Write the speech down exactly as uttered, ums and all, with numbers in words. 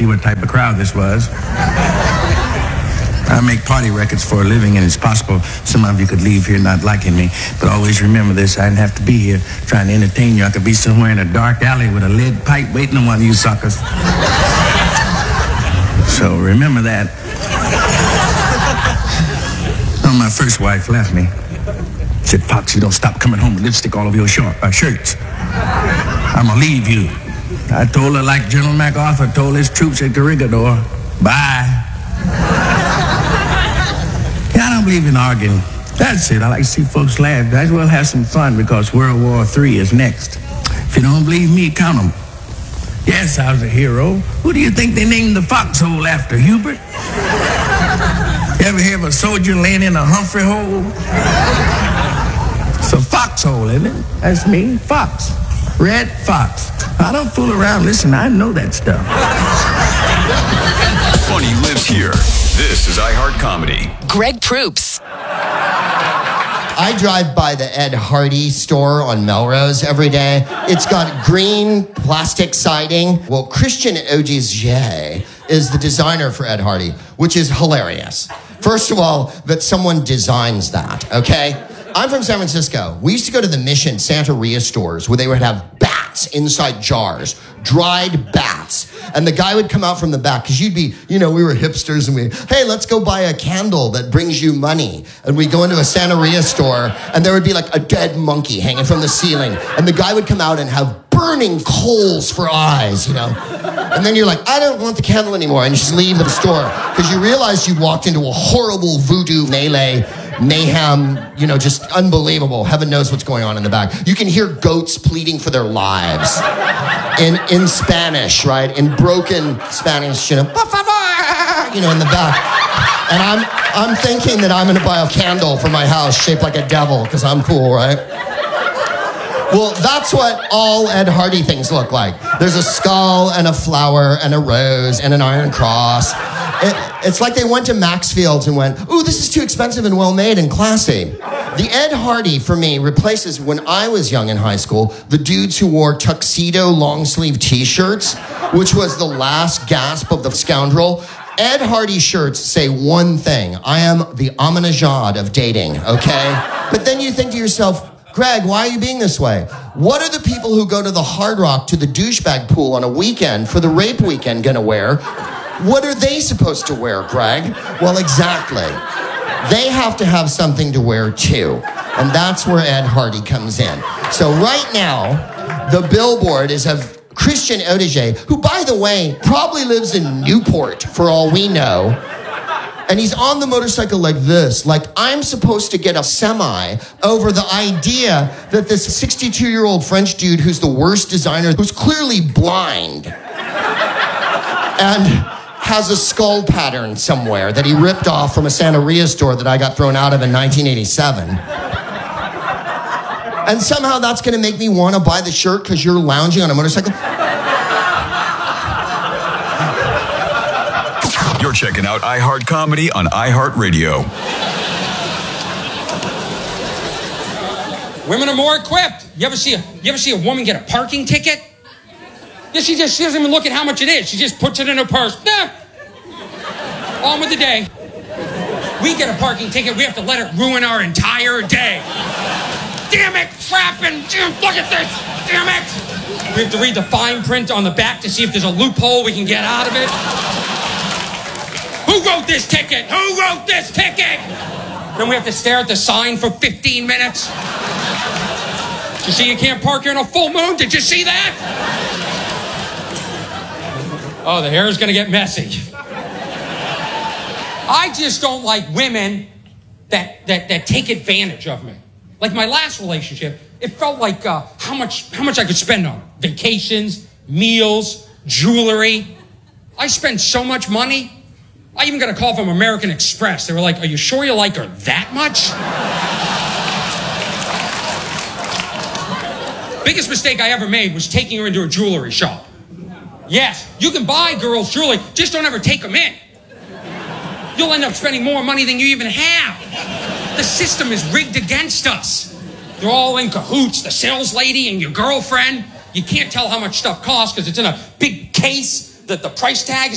see what type of crowd this was. I make party records for a living, and it's possible some of you could leave here not liking me. But always remember this, I didn't have to be here trying to entertain you. I could be somewhere in a dark alley with a lead pipe waiting on one of you suckers. So remember that. Oh, my first wife left me. Said, Fox, you don't stop coming home with lipstick all over your short, uh, shirts. I'm gonna leave you. I told her like General MacArthur told his troops at Corregidor, bye. Yeah, I don't believe in arguing. That's it. I like to see folks laugh. Might as well have some fun because World War Three is next. If you don't believe me, count them. Yes, I was a hero. Who do you think they named the foxhole after, Hubert? You ever hear of a soldier laying in a Humphrey hole? It's a foxhole, isn't it? That's me, Fox. Red Fox. I don't fool around. Listen, I know that stuff. Funny lives here. This is iHeart Comedy. Greg Proops. I drive by the Ed Hardy store on Melrose every day. It's got green plastic siding. Well, Christian Audigier is the designer for Ed Hardy, which is hilarious. First of all, that someone designs that, okay? I'm from San Francisco. We used to go to the Mission Santeria stores where they would have bats inside jars, dried bats. And the guy would come out from the back because you'd be, you know, we were hipsters and we, hey, let's go buy a candle that brings you money. And we'd go into a Santeria store and there would be like a dead monkey hanging from the ceiling. And the guy would come out and have burning coals for eyes, you know. And then you're like, I don't want the candle anymore. And you just leave the store because you realize you walked into a horrible voodoo melee mayhem, you know, just unbelievable. Heaven knows what's going on in the back. You can hear goats pleading for their lives in in Spanish, right? In broken Spanish, you know, you know, in the back. And I'm I'm thinking that I'm going to buy a candle for my house shaped like a devil because I'm cool, right? Well, that's what all Ed Hardy things look like. There's a skull and a flower and a rose and an iron cross. It, it's like they went to Maxfield's and went, ooh, this is too expensive and well-made and classy. The Ed Hardy, for me, replaces, when I was young in high school, the dudes who wore tuxedo long-sleeve T-shirts, which was the last gasp of the scoundrel. Ed Hardy shirts say one thing: I am the Ahmadinejad of dating, okay? But then you think to yourself, Greg, why are you being this way? What are the people who go to the Hard Rock to the douchebag pool on a weekend for the rape weekend gonna wear? What are they supposed to wear, Greg? Well, exactly. They have to have something to wear too. And that's where Ed Hardy comes in. So right now, the billboard is of Christian Audigier, who, by the way, probably lives in Newport for all we know. And he's on the motorcycle like this, like I'm supposed to get a semi over the idea that this sixty-two-year-old French dude who's the worst designer, who's clearly blind, and has a skull pattern somewhere that he ripped off from a Santeria store that I got thrown out of in nineteen eighty-seven. And somehow that's going to make me want to buy the shirt because you're lounging on a motorcycle. You're checking out iHeart Comedy on iHeartRadio. Women are more equipped. You ever see a you ever see a woman get a parking ticket? Yeah, she just she doesn't even look at how much it is. She just puts it in her purse. Nah. On with the day. We get a parking ticket, we have to let it ruin our entire day. Damn it, frapping, look at this, damn it. We have to read the fine print on the back to see if there's a loophole we can get out of it. Who wrote this ticket? Who wrote this ticket? Then we have to stare at the sign for fifteen minutes. Did you see you can't park here on a full moon? Did you see that? Oh, the hair is going to get messy. I just don't like women that, that, that take advantage of me. Like my last relationship, it felt like uh, how much how much I could spend on vacations, meals, jewelry. I spend so much money. I even got a call from American Express. They were like, are you sure you like her that much? Biggest mistake I ever made was taking her into a jewelry shop. Yes, you can buy girls jewelry, just don't ever take them in. You'll end up spending more money than you even have. The system is rigged against us. They're all in cahoots, the sales lady and your girlfriend. You can't tell how much stuff costs because it's in a big case that the price tag is